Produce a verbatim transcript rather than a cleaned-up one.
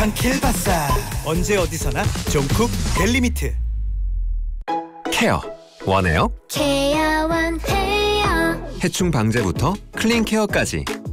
시원한 킬바사. 언제 어디서나 종쿡 델리미트. 케어 원해요? 케어원 해요. 해충 방제부터 클린 케어까지